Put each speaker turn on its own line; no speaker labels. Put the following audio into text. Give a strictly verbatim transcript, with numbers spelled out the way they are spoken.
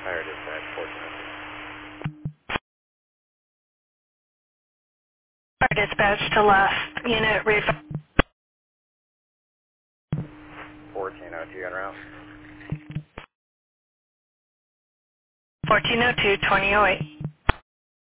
Fire dispatch, fourteen oh
Fire dispatch to last unit, read
two. fourteen oh two en route.
fourteen oh two, twenty oh eight.